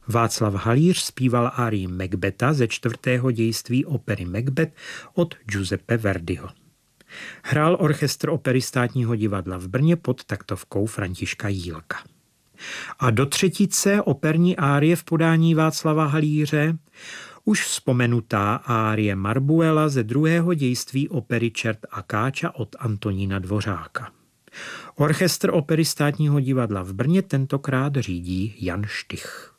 Václav Halíř zpíval árii Macbetha ze 4. dějství opery Macbeth od Giuseppe Verdiho. Hrál orchestr Opery Státního divadla v Brně pod taktovkou Františka Jílka. A do třetice operní árie v podání Václava Halíře už vzpomenutá árie Marbuela ze 2. dějství opery Čert a Káča od Antonína Dvořáka. Orchestr Opery Státního divadla v Brně tentokrát řídí Jan Štych.